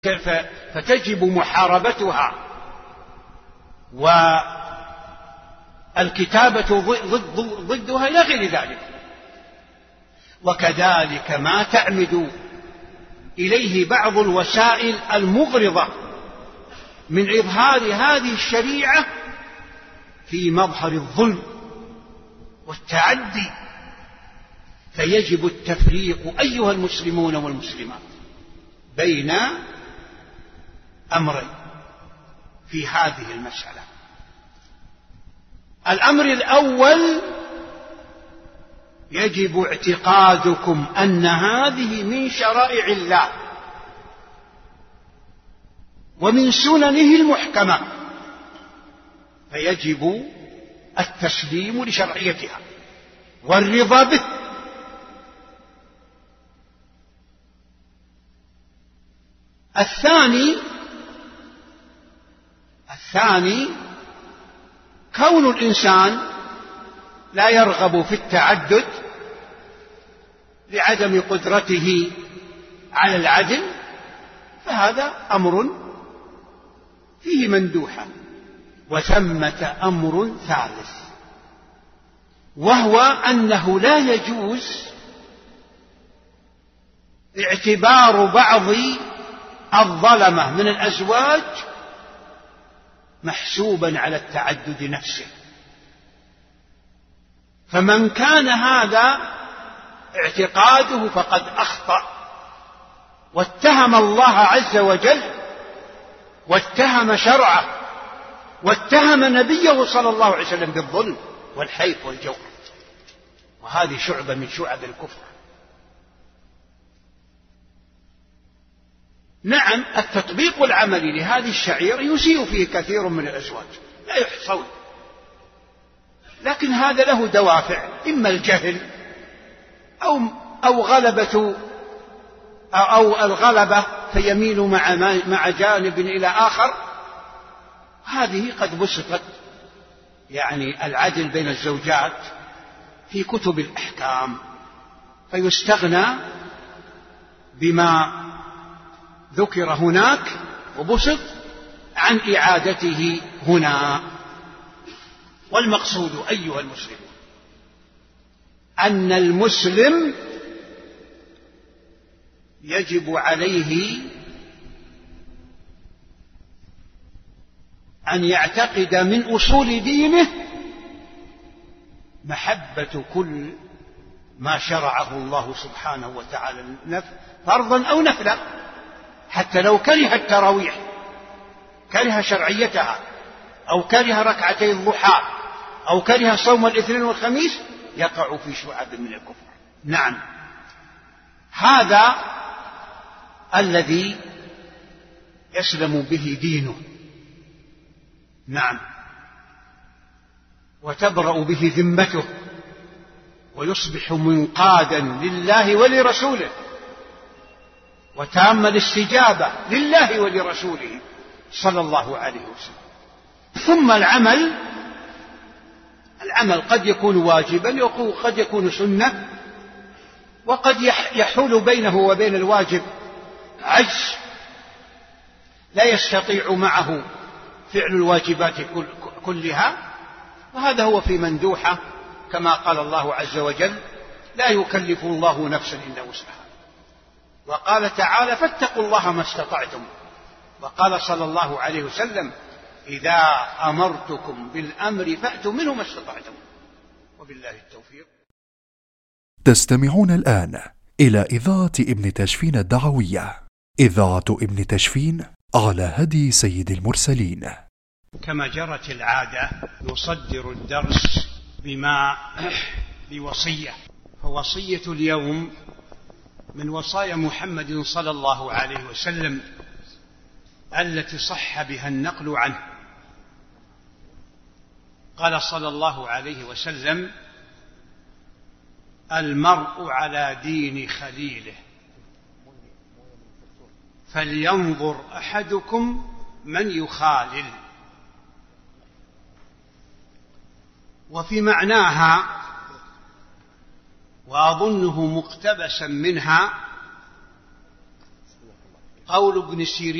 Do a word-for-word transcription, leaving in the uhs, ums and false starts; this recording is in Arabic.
فتجب محاربتها والكتابة ضدها إلى غير ذلك. وكذلك ما تعمد إليه بعض الوسائل المغرضة من إظهار هذه الشريعة في مظهر الظلم والتعدي، فيجب التفريق أيها المسلمون والمسلمات بين أمرين في هذه المسألة. الأمر الأول: يجب اعتقادكم أن هذه من شرائع الله ومن سننه المحكمة، فيجب التسليم لشرعيتها والرضا به. الثاني الثاني كون الإنسان لا يرغب في التعدد لعدم قدرته على العدل، فهذا أمر فيه مندوحة. وثمة أمر ثالث، وهو أنه لا يجوز اعتبار بعض الظلمة من الأزواج محسوبا على التعدد نفسه. فمن كان هذا اعتقاده فقد أخطأ واتهم الله عز وجل واتهم شرعه واتهم نبيه صلى الله عليه وسلم بالظلم والحيف والجور، وهذه شعبة من شعب الكفر. نعم، التطبيق العملي لهذه الشعيرة يسيء فيه كثير من الأزواج لا يحصون، لكن هذا له دوافع، إما الجهل أو, أو غلبة أو الغلبة فيميل مع, مع جانب إلى آخر. هذه قد بسطت يعني العدل بين الزوجات في كتب الأحكام، فيستغنى بما ذكر هناك وبسط عن إعادته هنا. والمقصود أيها المسلمون أن المسلم يجب عليه أن يعتقد من أصول دينه محبة كل ما شرعه الله سبحانه وتعالى فرضا أو نفلا، حتى لو كره التراويح، كره شرعيتها، أو كره ركعتي الضحى، أو كره صوم الاثنين والخميس، يقع في شعب من الكفر. نعم، هذا الذي يسلم به دينه، نعم، وتبرأ به ذمته، ويصبح منقادا لله ولرسوله، وتام الاستجابة لله ولرسوله صلى الله عليه وسلم. ثم العمل العمل قد يكون واجبا وقد يكون سنة، وقد يحول بينه وبين الواجب عجز لا يستطيع معه فعل الواجبات كلها، وهذا هو في مندوحة، كما قال الله عز وجل: لا يكلف الله نفسا إلا وسعها. وقال تعالى: فاتقوا الله ما استطعتم. وقال صلى الله عليه وسلم: إذا أمرتكم بالأمر فأتوا منه ما استطعتم. وبالله التوفيق. تستمعون الآن إلى إذاعة ابن تشفين الدعوية، إذاعة ابن تشفين على هدي سيد المرسلين. كما جرت العادة نصدر الدرس بما بوصية، فوصية اليوم من وصايا محمد صلى الله عليه وسلم التي صح بها النقل عنه. قال صلى الله عليه وسلم: المرء على دين خليله، فلينظر أحدكم من يخالل. وفي معناها، وأظنه مقتبسا منها، قول ابن سيرين